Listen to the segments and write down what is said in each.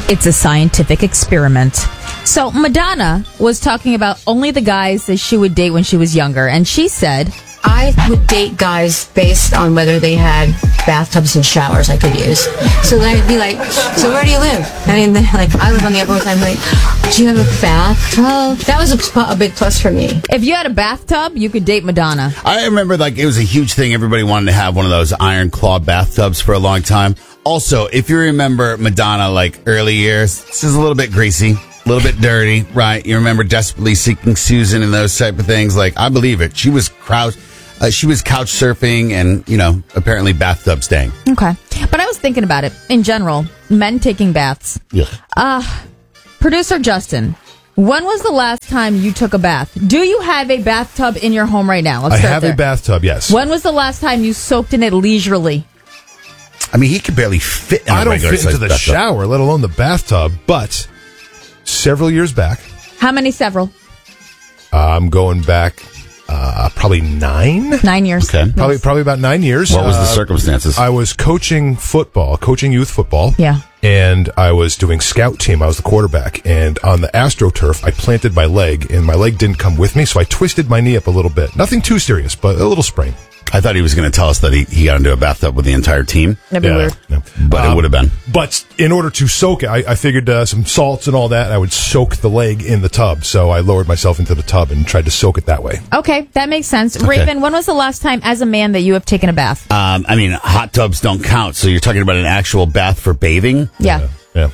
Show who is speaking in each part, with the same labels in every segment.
Speaker 1: It's a scientific experiment. So Madonna was talking about only the guys that she would date when she was younger, and she said,
Speaker 2: I would date guys based on whether they had bathtubs and showers I could use. So then I'd be like, so where do you live? I mean, like, I live on the Upper West Side. I'm like, do you have a bathtub? That was a big plus for me.
Speaker 1: if you had a bathtub, you could date Madonna.
Speaker 3: I remember, like, it was a huge thing. Everybody wanted to have one of those iron claw bathtubs for a long time. Also, if you remember Madonna, like, early years, this is a little bit greasy, a little bit dirty, right? You remember Desperately Seeking Susan and those type of things. Like, I believe it. She was couch surfing and, apparently bathtub staying.
Speaker 1: Okay. But I was thinking about it. In general, men taking baths.
Speaker 3: Yeah.
Speaker 1: Producer Justin, when was the last time you took a bath? Do you have a bathtub in your home right now?
Speaker 4: I have a bathtub, yes.
Speaker 1: When was the last time you soaked in it leisurely?
Speaker 3: I mean, he could barely fit in
Speaker 4: I
Speaker 3: a
Speaker 4: don't
Speaker 3: regular
Speaker 4: fit into
Speaker 3: size
Speaker 4: the
Speaker 3: bathtub.
Speaker 4: shower, let alone the bathtub, but several years back,
Speaker 1: How many several?
Speaker 4: I'm going back probably 9.
Speaker 1: 9 years.
Speaker 3: Okay.
Speaker 4: Probably about 9 years.
Speaker 3: What was the circumstances?
Speaker 4: I was coaching youth football.
Speaker 1: Yeah.
Speaker 4: And I was doing scout team. I was the quarterback. And on the AstroTurf, I planted my leg, and my leg didn't come with me, so I twisted my knee up a little bit. Nothing too serious, but a little sprain.
Speaker 3: I thought he was going to tell us that he got into a bathtub with the entire team,
Speaker 1: That'd be weird.
Speaker 4: No.
Speaker 3: but it would have been.
Speaker 4: But in order to soak it, I figured some salts and all that, I would soak the leg in the tub. So I lowered myself into the tub and tried to soak it that way.
Speaker 1: Okay, that makes sense. Raven, when was the last time as a man that you have taken a bath?
Speaker 3: I mean, hot tubs don't count, so you're talking about an actual bath for bathing?
Speaker 1: Yeah.
Speaker 4: Yeah.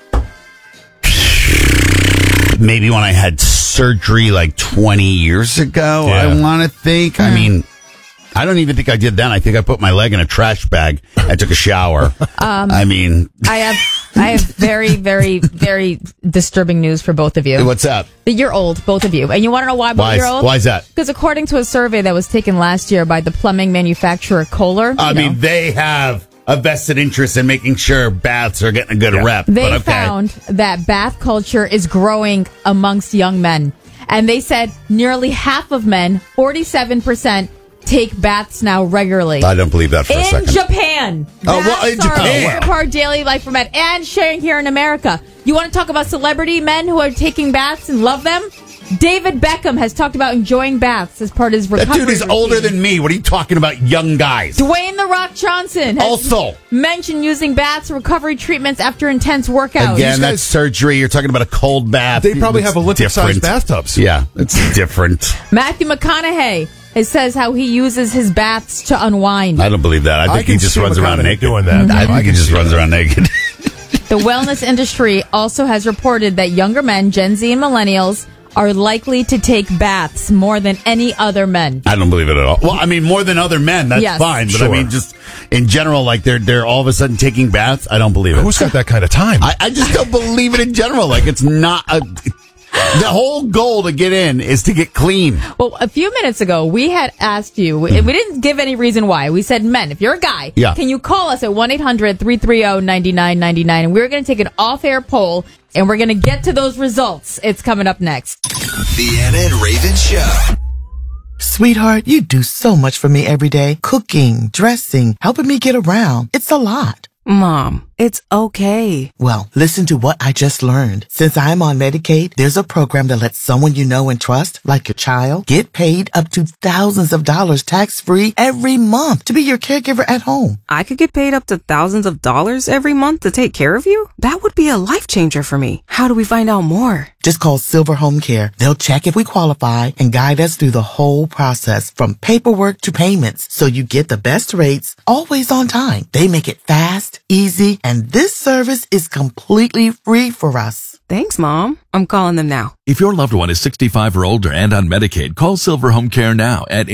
Speaker 3: Maybe when I had surgery like 20 years ago,
Speaker 4: Yeah.
Speaker 3: I want to think. I mean, I don't even think I did then. I think I put my leg in a trash bag and took a shower. I mean,
Speaker 1: I have very, very, very disturbing news for both of you.
Speaker 3: what's up?
Speaker 1: You're old, both of you. And you want to know why both you're old?
Speaker 3: Why is that?
Speaker 1: Because according to a survey that was taken last year by the plumbing manufacturer Kohler,
Speaker 3: I mean, they have a vested interest in making sure baths are getting a good rep.
Speaker 1: they
Speaker 3: but okay.
Speaker 1: found that bath culture is growing amongst young men. And they said nearly half of men, 47%, take baths now regularly.
Speaker 3: I don't believe that for a
Speaker 1: In
Speaker 3: second.
Speaker 1: Japan.
Speaker 3: Oh, well, in
Speaker 1: Baths are
Speaker 3: Japan.
Speaker 1: a big part of daily life for men and sharing here in America. You want to talk about celebrity men who are taking baths and love them? David Beckham has talked about enjoying baths as part of his recovery
Speaker 3: That dude is
Speaker 1: routine.
Speaker 3: older than me. What are you talking about, young guys?
Speaker 1: Dwayne "The Rock" Johnson has
Speaker 3: Also
Speaker 1: mentioned using baths recovery treatments after intense workouts.
Speaker 3: Again, that's surgery. You're talking about a cold bath.
Speaker 4: They probably
Speaker 3: It's
Speaker 4: have Olympic-sized
Speaker 3: different.
Speaker 4: bathtubs.
Speaker 3: Yeah, it's different.
Speaker 1: Matthew McConaughey says how he uses his baths to unwind.
Speaker 3: I don't believe that. I think he just runs around naked.
Speaker 4: doing that.
Speaker 3: I think he just runs around naked.
Speaker 1: The wellness industry also has reported that younger men, Gen Z and millennials, are likely to take baths more than any other men.
Speaker 3: I don't believe it at all. Well, I mean, more than other men, that's
Speaker 1: Yes.
Speaker 3: fine. But
Speaker 4: Sure.
Speaker 3: I mean, just in general, like they're all of a sudden taking baths. I don't believe it.
Speaker 4: Who's got that kind of time?
Speaker 3: I just don't believe it in general. Like it's not the whole goal to get in is to get clean.
Speaker 1: Well, a few minutes ago, we had asked you, we didn't give any reason why. We said, men, if you're a guy,
Speaker 3: Yeah.
Speaker 1: can you call us at 1-800-330-9999? And we're going to take an off-air poll, and we're going to get to those results. It's coming up next.
Speaker 5: The Anna and Raven Show.
Speaker 6: Sweetheart, you do so much for me every day. Cooking, dressing, helping me get around. It's a lot.
Speaker 7: Mom, it's okay.
Speaker 6: Well, listen to what I just learned. Since I'm on Medicaid, there's a program that lets someone you know and trust, like your child, get paid up to thousands of dollars tax-free every month to be your caregiver at home.
Speaker 7: I could get paid up to thousands of dollars every month to take care of you? That would be a life changer for me. How do we find out more?
Speaker 6: Just call Silver Home Care. They'll check if we qualify and guide us through the whole process from paperwork to payments so you get the best rates always on time. They make it fast, easy, and this service is completely free for us.
Speaker 7: Thanks, Mom. I'm calling them now.
Speaker 8: If your loved one is 65 or older and on Medicaid, call Silver Home Care now at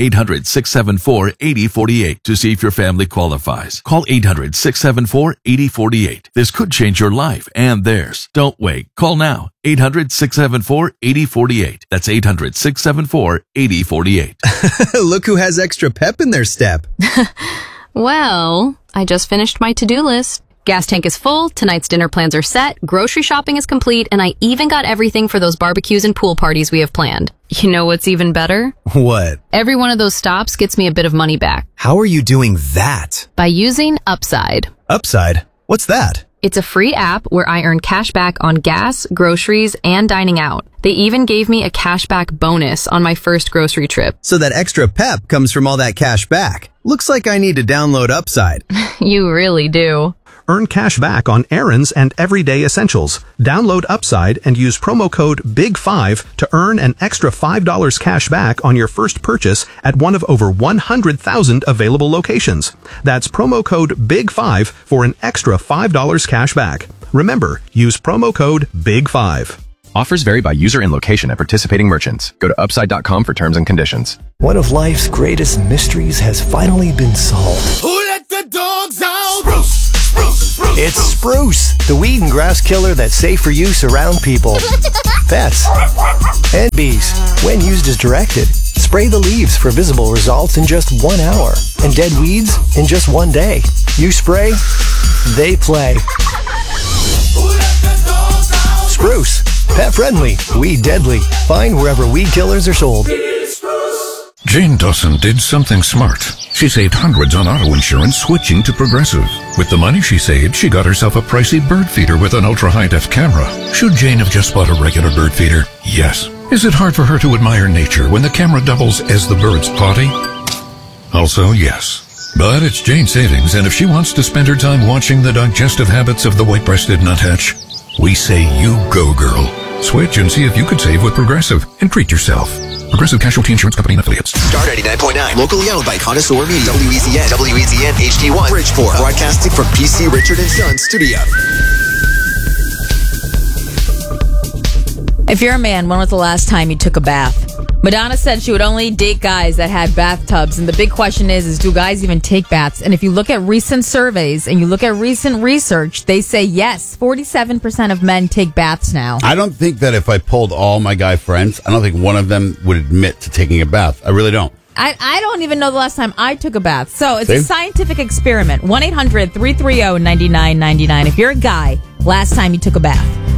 Speaker 8: 800-674-8048 to see if your family qualifies. Call 800-674-8048. This could change your life and theirs. Don't wait. Call now. 800-674-8048. That's 800-674-8048.
Speaker 9: Look who has extra pep in their step.
Speaker 10: Well, I just finished my to-do list. Gas tank is full, tonight's dinner plans are set, grocery shopping is complete, and I even got everything for those barbecues and pool parties we have planned. You know what's even better?
Speaker 9: What?
Speaker 10: Every one of those stops gets me a bit of money back.
Speaker 9: How are you doing that?
Speaker 10: By using Upside.
Speaker 9: Upside? What's that?
Speaker 10: It's a free app where I earn cash back on gas, groceries, and dining out. They even gave me a cashback bonus on my first grocery trip.
Speaker 9: So that extra pep comes from all that cash back. Looks like I need to download Upside.
Speaker 10: You really do.
Speaker 11: Earn cash back on errands and everyday essentials. Download Upside and use promo code BIG5 to earn an extra $5 cash back on your first purchase at one of over 100,000 available locations. That's promo code BIG5 for an extra $5 cash back. Remember, use promo code BIG5.
Speaker 12: Offers vary by user and location at participating merchants. Go to upside.com for terms and conditions.
Speaker 13: One of life's greatest mysteries has finally been solved.
Speaker 5: Who let the dogs out? Spruce.
Speaker 13: It's Spruce, the weed and grass killer that's safe for use around people, pets, and bees. When used as directed, spray the leaves for visible results in just 1 hour, and dead weeds in just 1 day. You spray, they play. Spruce, pet friendly, weed deadly. Find wherever weed killers are sold.
Speaker 14: Jane Dawson did something smart. She saved hundreds on auto insurance switching to Progressive. With the money she saved, she got herself a pricey bird feeder with an ultra-high-def camera. Should Jane have just bought a regular bird feeder? Yes. Is it hard for her to admire nature when the camera doubles as the bird's potty? Also, yes. But it's Jane's savings, and if she wants to spend her time watching the digestive habits of the white-breasted nuthatch, we say you go, girl. Switch and see if you could save with Progressive and treat yourself. Progressive Casualty Insurance Company and Affiliates.
Speaker 5: Star 99.9, locally owned by Connoisseur Media. WEZN HD1, Bridgeport. Broadcasting from PC Richard & Son Studio.
Speaker 1: If you're a man, when was the last time you took a bath? Madonna said she would only date guys that had bathtubs, and the big question is do guys even take baths? And if you look at recent surveys and you look at recent research, they say yes, 47% of men take baths now.
Speaker 3: I don't think that if I polled all my guy friends, I don't think one of them would admit to taking a bath. I really don't.
Speaker 1: I don't even know the last time I took a bath. So it's
Speaker 3: See?
Speaker 1: a scientific experiment. 1-800-330-9999. If you're a guy, last time you took a bath.